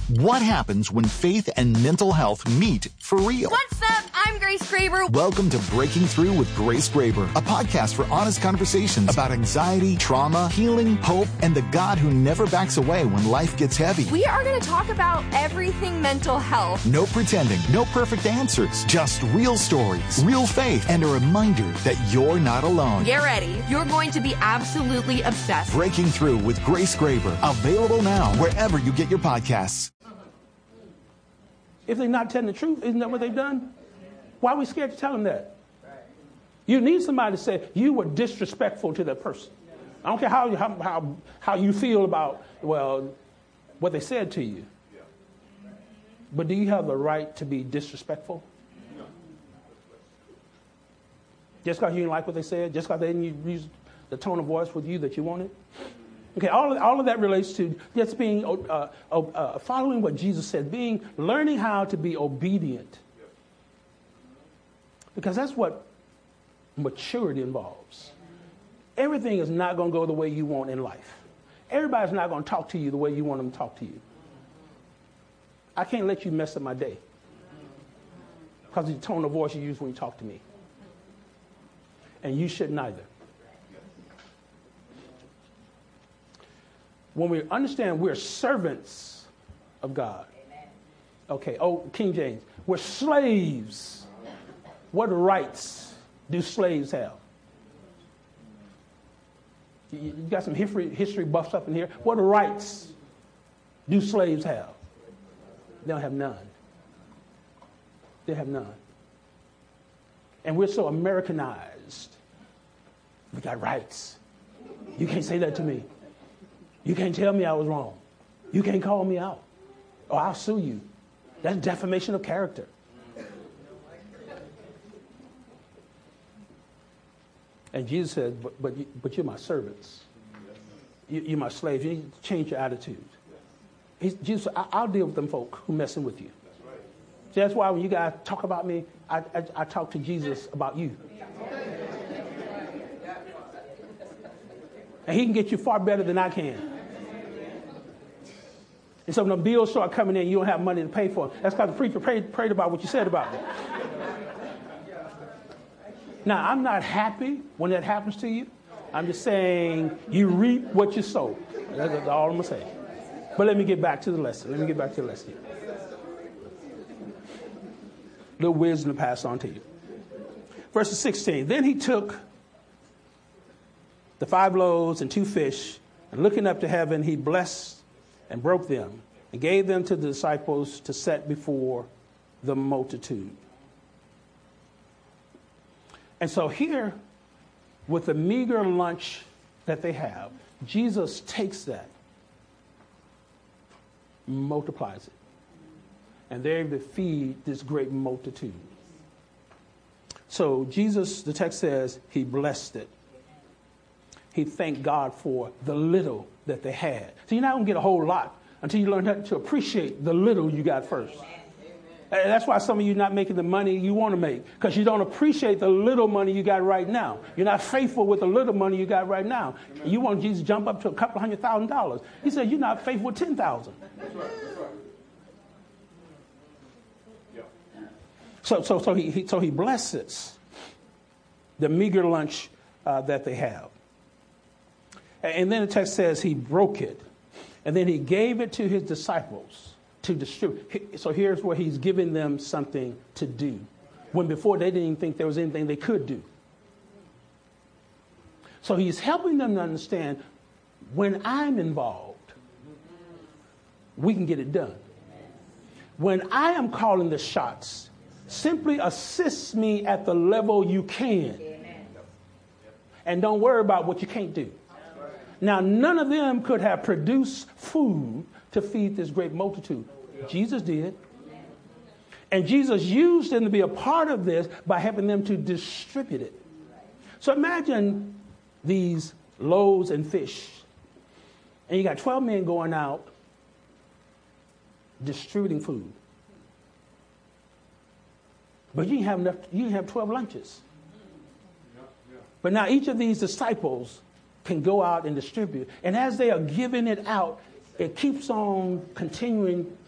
What happens when faith and mental health meet for real? What's up? I'm Grace Graber. Welcome to Breaking Through with Grace Graber, a podcast for honest conversations about anxiety, trauma, healing, hope, and the God who never backs away when life gets heavy. We are going to talk about everything mental health. No pretending, no perfect answers, just real stories, real faith, and a reminder that you're not alone. Get ready. You're going to be absolutely obsessed. Breaking Through with Grace Graber, available now wherever you get your podcasts. If they're not telling the truth, isn't that what they've done? Why are we scared to tell them that? You need somebody to say, you were disrespectful to that person. I don't care how you feel about, well, what they said to you. But do you have the right to be disrespectful? Just because you didn't like what they said? Just because they didn't use the tone of voice with you that you wanted? Okay, all of that relates to just being, following what Jesus said, learning how to be obedient. Because that's what maturity involves. Everything is not going to go the way you want in life. Everybody's not going to talk to you the way you want them to talk to you. I can't let you mess up my day because of the tone of voice you use when you talk to me. And you shouldn't either. When we understand we're servants of God. Okay, King James. We're slaves. What rights do slaves have? You got some history buffs up in here. What rights do slaves have? They don't have none. They have none. And we're so Americanized. We got rights. You can't say that to me. You can't tell me I was wrong. You can't call me out. Or I'll sue you. That's defamation of character. And Jesus said, but you're my servants. You're my slaves. You need to change your attitude. Jesus said, I'll deal with them folk who messing with you. See, that's why when you guys talk about me, I talk to Jesus about you. And he can get you far better than I can. And so when the bills start coming in, you don't have money to pay for them. That's because the preacher prayed about what you said about me. Now, I'm not happy when that happens to you. I'm just saying you reap what you sow. That's all I'm going to say. But let me get back to the lesson. Little wisdom to pass on to you. Verse 16. Then he took the 5 loaves and 2 fish, and looking up to heaven, he blessed and broke them and gave them to the disciples to set before the multitude. And so here, with the meager lunch that they have, Jesus takes that, multiplies it, and they're able to feed this great multitude. So Jesus, the text says, he blessed it. He thanked God for the little that they had. So you're not going to get a whole lot until you learn how to appreciate the little you got first. And that's why some of you are not making the money you want to make, because you don't appreciate the little money you got right now. You're not faithful with the little money you got right now. You want Jesus to jump up to a couple $100,000. He said, you're not faithful with $10,000. That's right. Yeah. So he blesses the meager lunch that they have. And then the text says he broke it. And then he gave it to his disciples to distribute. So here's where he's giving them something to do, when before they didn't even think there was anything they could do. So he's helping them to understand, when I'm involved, we can get it done. When I am calling the shots, simply assist me at the level you can. And don't worry about what you can't do. Now, none of them could have produced food to feed this great multitude. Jesus did. And Jesus used them to be a part of this by helping them to distribute it. So imagine these loaves and fish. And you got 12 men going out distributing food. But you didn't have enough, you didn't have 12 lunches. But now each of these disciples can go out and distribute. And as they are giving it out, it keeps on continuing